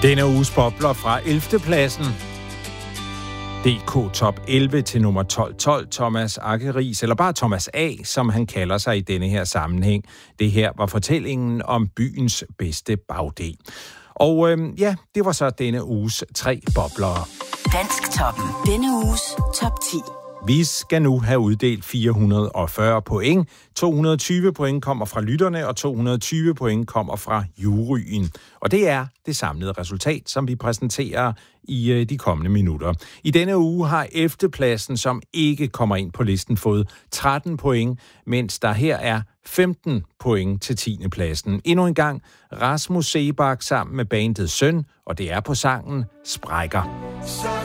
Denne uges bobler fra 11. pladsen. DK Top 11 til nummer 1212, Thomas Akkeris, eller bare Thomas A., som han kalder sig i denne her sammenhæng. Det her var fortællingen om byens bedste bagdel. Og det var så denne uges 3 boblere. Dansktoppen. Denne uges top 10. Vi skal nu have uddelt 440 point. 220 point kommer fra lytterne, og 220 point kommer fra juryen. Og det er det samlede resultat, som vi præsenterer i de kommende minutter. I denne uge har 11. pladsen, som ikke kommer ind på listen, fået 13 point, mens der her er 15 point til 10. pladsen. Endnu en gang Rasmus Seebach sammen med bandet Søn, og det er på sangen Sprækker.